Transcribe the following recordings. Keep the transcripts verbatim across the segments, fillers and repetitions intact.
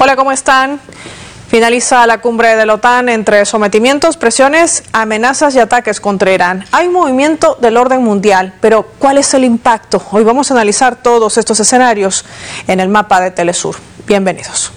Hola, ¿cómo están? Finaliza la cumbre de la OTAN entre sometimientos, presiones, amenazas y ataques contra Irán. Hay un movimiento del orden mundial, pero ¿cuál es el impacto? Hoy vamos a analizar todos estos escenarios en el mapa de Telesur. Bienvenidos.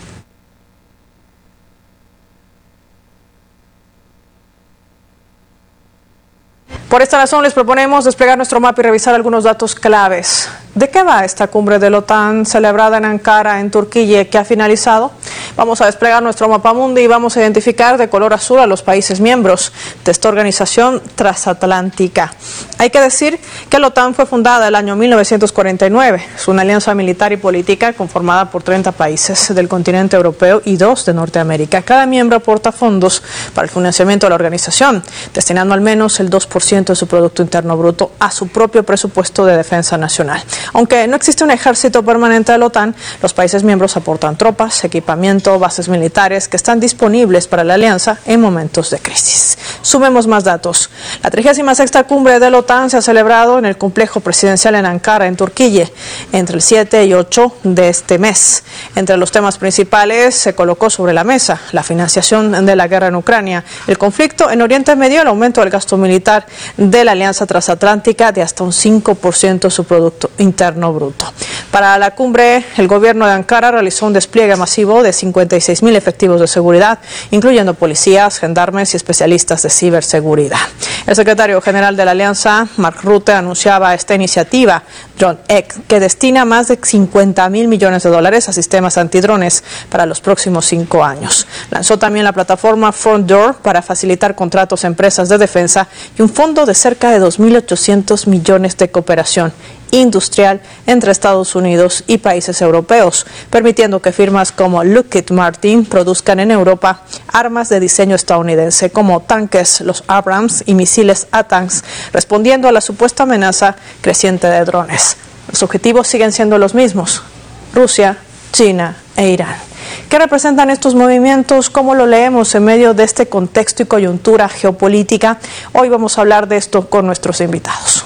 Por esta razón les proponemos desplegar nuestro mapa y revisar algunos datos claves. ¿De qué va esta cumbre de la OTAN celebrada en Ankara, en Turquía, que ha finalizado? Vamos a desplegar nuestro mapa mundi y vamos a identificar de color azul a los países miembros de esta organización transatlántica. Hay que decir que la OTAN fue fundada el año mil novecientos cuarenta y nueve. Es una alianza militar y política conformada por treinta países del continente europeo y dos de Norteamérica. Cada miembro aporta fondos para el financiamiento de la organización, destinando al menos el dos por ciento de su Producto Interno Bruto a su propio presupuesto de defensa nacional. Aunque no existe un ejército permanente de la OTAN, los países miembros aportan tropas, equipamiento, bases militares que están disponibles para la alianza en momentos de crisis. Sumemos más datos. La trigésima sexta cumbre de la OTAN se ha celebrado en el complejo presidencial en Ankara, en Turquía, entre el siete y ocho de este mes. Entre los temas principales se colocó sobre la mesa la financiación de la guerra en Ucrania, el conflicto en Oriente Medio, el aumento del gasto militar de la alianza transatlántica de hasta un cinco por ciento de su Producto Interno Bruto. Para la cumbre, el gobierno de Ankara realizó un despliegue masivo de cincuenta y seis mil efectivos de seguridad, incluyendo policías, gendarmes y especialistas de ciberseguridad. El secretario general de la alianza, Mark Rutte, anunciaba esta iniciativa, John Eck, que destina más de cincuenta mil millones de dólares a sistemas antidrones para los próximos cinco años. Lanzó también la plataforma Front Door para facilitar contratos a empresas de defensa y un fondo de cerca de dos mil ochocientos millones de cooperación industrial entre Estados Unidos y países europeos, permitiendo que firmas como Lockheed Martin produzcan en Europa armas de diseño estadounidense como tanques, los Abrams y misiles A TACMS, respondiendo a la supuesta amenaza creciente de drones. Los objetivos siguen siendo los mismos: Rusia, China e Irán. ¿Qué representan estos movimientos? ¿Cómo lo leemos en medio de este contexto y coyuntura geopolítica? Hoy vamos a hablar de esto con nuestros invitados.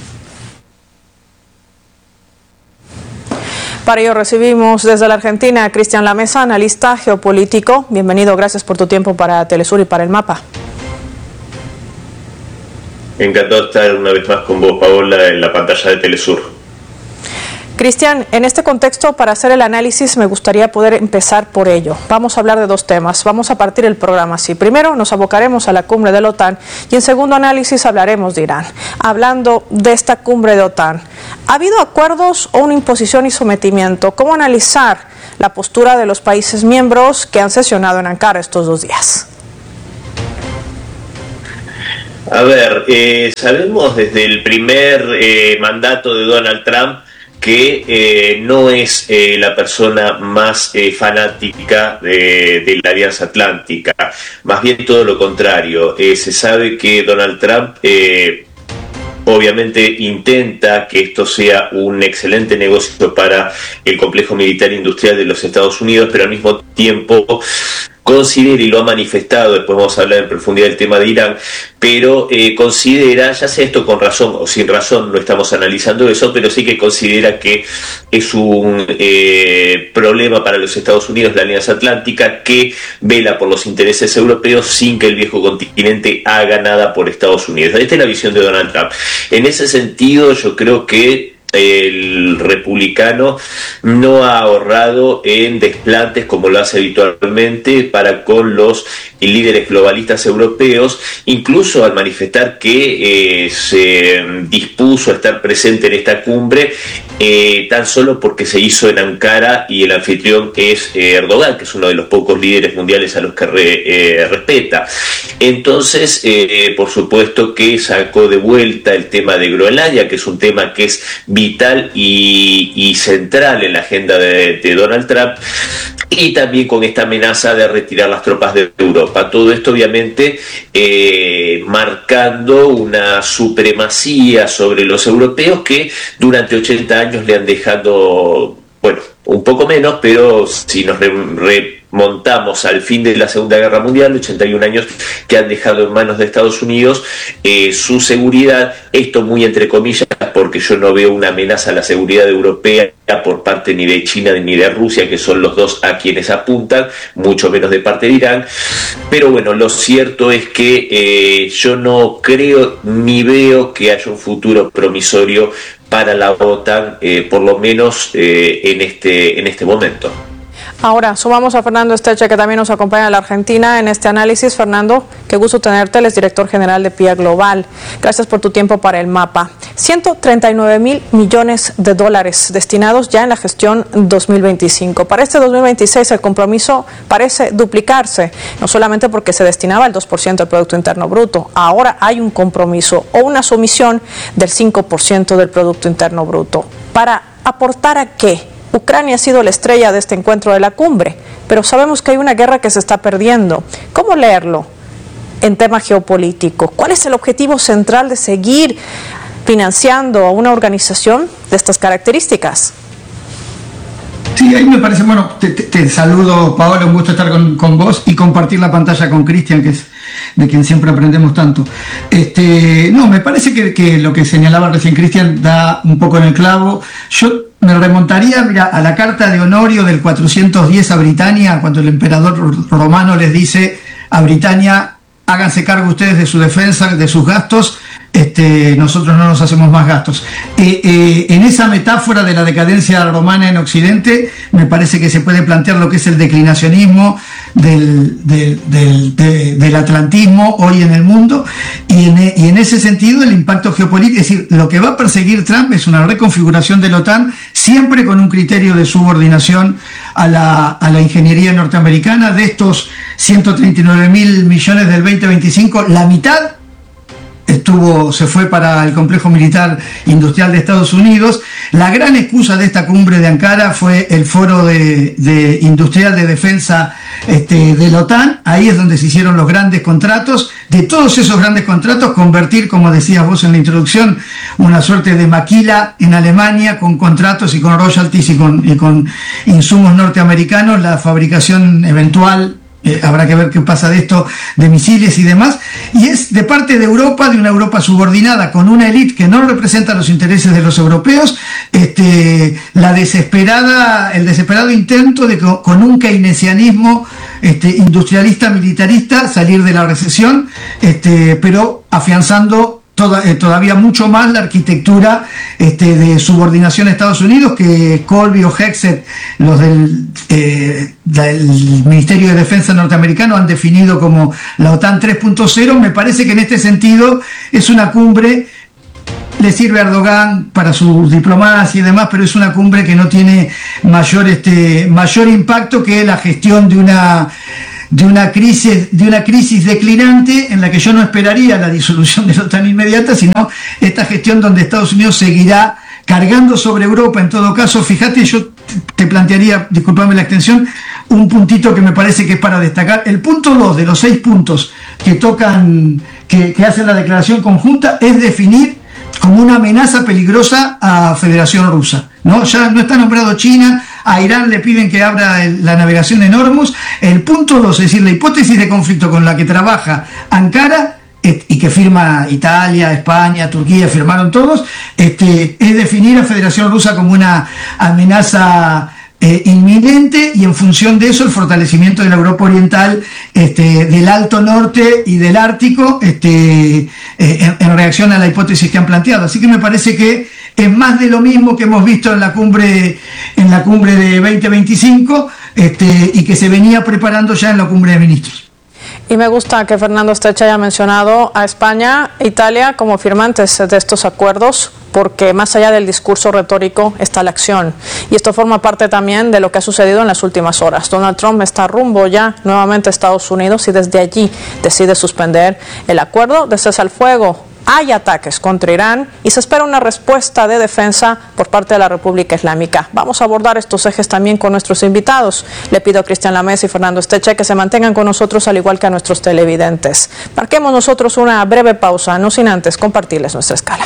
Para ello recibimos desde la Argentina a Cristian Lamesa, analista geopolítico. Bienvenido, gracias por tu tiempo para Telesur y para el mapa. Encantado de estar una vez más con vos, Paola, en la pantalla de Telesur. Cristian, en este contexto, para hacer el análisis, me gustaría poder empezar por ello. Vamos a hablar de dos temas. Vamos a partir el programa así. Primero, nos abocaremos a la cumbre de la OTAN y en segundo análisis hablaremos de Irán. Hablando de esta cumbre de OTAN, ¿ha habido acuerdos o una imposición y sometimiento? ¿Cómo analizar la postura de los países miembros que han sesionado en Ankara estos dos días? A ver, eh, sabemos desde el primer eh, mandato de Donald Trump que eh, no es eh, la persona más eh, fanática de, de la Alianza Atlántica, más bien todo lo contrario. Eh, se sabe que Donald Trump eh, obviamente intenta que esto sea un excelente negocio para el complejo militar industrial de los Estados Unidos, pero al mismo tiempo considera, y lo ha manifestado, después vamos a hablar en profundidad del tema de Irán, pero eh, considera, ya sea esto con razón o sin razón, no estamos analizando eso, pero sí que considera que es un eh, problema para los Estados Unidos la Alianza Atlántica, que vela por los intereses europeos sin que el viejo continente haga nada por Estados Unidos. Esta es la visión de Donald Trump. En ese sentido, yo creo que el republicano no ha ahorrado en desplantes como lo hace habitualmente para con los líderes globalistas europeos, incluso al manifestar que eh, se dispuso a estar presente en esta cumbre eh, tan solo porque se hizo en Ankara y el anfitrión es eh, Erdogan, que es uno de los pocos líderes mundiales a los que re, eh, respeta. Entonces, eh, por supuesto que sacó de vuelta el tema de Groenlandia, que es un tema que es vital y, y central en la agenda de, de Donald Trump, y también con esta amenaza de retirar las tropas de Europa. Todo esto obviamente eh, marcando una supremacía sobre los europeos que durante ochenta años le han dejado, bueno, un poco menos, pero si nos re, remontamos al fin de la Segunda Guerra Mundial, ochenta y un años que han dejado en manos de Estados Unidos eh, su seguridad, esto muy entre comillas, porque porque yo no veo una amenaza a la seguridad europea por parte ni de China ni de Rusia, que son los dos a quienes apuntan, mucho menos de parte de Irán. Pero bueno, lo cierto es que eh, yo no creo ni veo que haya un futuro promisorio para la OTAN, eh, por lo menos eh, en este, en este momento. Ahora, sumamos a Fernando Esteche, que también nos acompaña de la Argentina en este análisis. Fernando, qué gusto tenerte, él es director general de P I A Global. Gracias por tu tiempo para el mapa. ciento treinta y nueve mil millones de dólares destinados ya en la gestión dos mil veinticinco. Para este dos mil veintiséis el compromiso parece duplicarse, no solamente porque se destinaba el dos por ciento del Producto Interno Bruto, ahora hay un compromiso o una sumisión del cinco por ciento del Producto Interno Bruto. ¿Para aportar a qué? Ucrania ha sido la estrella de este encuentro de la cumbre, pero sabemos que hay una guerra que se está perdiendo. ¿Cómo leerlo en tema geopolítico? ¿Cuál es el objetivo central de seguir financiando a una organización de estas características? Sí, ahí me parece, bueno, te, te, te saludo, Paola, un gusto estar con, con vos y compartir la pantalla con Cristian, que es de quien siempre aprendemos tanto. Este, no, me parece que, que lo que señalaba recién Cristian da un poco en el clavo. Yo me remontaría, mira, a la carta de Honorio del cuatrocientos diez a Britania, cuando el emperador romano les dice a Britania: háganse cargo ustedes de su defensa, de sus gastos, este, nosotros no nos hacemos más gastos. Eh, eh, en esa metáfora de la decadencia romana en Occidente, me parece que se puede plantear lo que es el declinacionismo del, del, del, de, del atlantismo hoy en el mundo, y en, y en ese sentido el impacto geopolítico, es decir, lo que va a perseguir Trump es una reconfiguración de la OTAN, siempre con un criterio de subordinación a la, a la ingeniería norteamericana. De estos ciento treinta y nueve mil millones del veinte veinticinco, la mitad estuvo, se fue para el complejo militar industrial de Estados Unidos. La gran excusa de esta cumbre de Ankara fue el foro de, de industrial de defensa este, de la OTAN. Ahí es donde se hicieron los grandes contratos. De todos esos grandes contratos, convertir, como decías vos en la introducción, una suerte de maquila en Alemania, con contratos y con royalties y con, y con insumos norteamericanos, la fabricación eventual. Eh, habrá que ver qué pasa de esto, de misiles y demás, y es de parte de Europa, de una Europa subordinada, con una élite que no representa los intereses de los europeos, este, la desesperada, el desesperado intento de que, con un keynesianismo este, industrialista, militarista, salir de la recesión, este, pero afianzando Toda, eh, todavía mucho más la arquitectura este, de subordinación a Estados Unidos, que Colby o Hexet, los del, eh, del Ministerio de Defensa norteamericano, han definido como la OTAN tres punto cero. Me parece que en este sentido es una cumbre, le sirve a Erdogan para su diplomacia y demás, pero es una cumbre que no tiene mayor, este, mayor impacto que la gestión de una de una crisis de una crisis declinante, en la que yo no esperaría la disolución de la OTAN inmediata, sino esta gestión donde Estados Unidos seguirá cargando sobre Europa. En todo caso, fíjate, yo te plantearía, disculpame la extensión, un puntito que me parece que es para destacar. El punto dos de los seis puntos que tocan, que, que hacen la declaración conjunta, es definir como una amenaza peligrosa a Federación Rusa, ¿no? Ya no está nombrado China, a Irán le piden que abra el, la navegación en Hormuz. El punto dos, es decir, la hipótesis de conflicto con la que trabaja Ankara, et, y que firma Italia, España, Turquía, firmaron todos, este, es definir a Federación Rusa como una amenaza Eh, inminente, y en función de eso el fortalecimiento de la Europa Oriental, este, del Alto Norte y del Ártico, este, eh, en, en reacción a la hipótesis que han planteado. Así que me parece que es más de lo mismo que hemos visto en la cumbre, en la cumbre de veinte veinticinco, este, y que se venía preparando ya en la cumbre de ministros. Y me gusta que Fernando Esteche haya mencionado a España e Italia como firmantes de estos acuerdos, porque más allá del discurso retórico está la acción. Y esto forma parte también de lo que ha sucedido en las últimas horas. Donald Trump está rumbo ya nuevamente a Estados Unidos y desde allí decide suspender el acuerdo de cese al fuego. Hay ataques contra Irán y se espera una respuesta de defensa por parte de la República Islámica. Vamos a abordar estos ejes también con nuestros invitados. Le pido a Cristian Lames y Fernando Esteche que se mantengan con nosotros, al igual que a nuestros televidentes. Marquemos nosotros una breve pausa, no sin antes compartirles nuestra escala.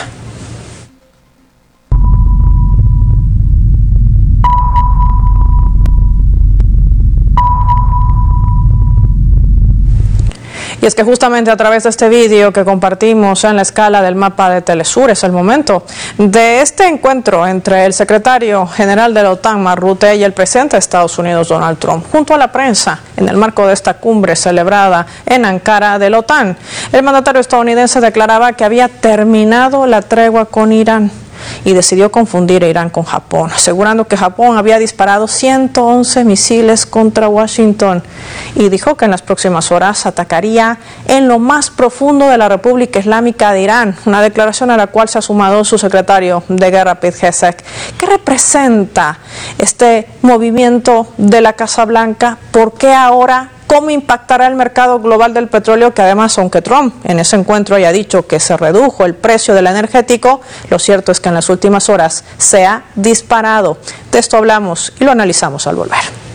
Y es que justamente a través de este vídeo que compartimos en la escala del mapa de Telesur es el momento de este encuentro entre el secretario general de la OTAN, Mark Rutte, y el presidente de Estados Unidos, Donald Trump, junto a la prensa, en el marco de esta cumbre celebrada en Ankara de la OTAN. El mandatario estadounidense declaraba que había terminado la tregua con Irán y decidió confundir a Irán con Japón, asegurando que Japón había disparado ciento once misiles contra Washington y dijo que en las próximas horas atacaría en lo más profundo de la República Islámica de Irán, una declaración a la cual se ha sumado su secretario de guerra, Pete Hegseth. ¿Qué representa este movimiento de la Casa Blanca? ¿Por qué ahora? ¿Cómo impactará el mercado global del petróleo? Que además, aunque Trump en ese encuentro haya dicho que se redujo el precio del energético, lo cierto es que en las últimas horas se ha disparado. De esto hablamos y lo analizamos al volver.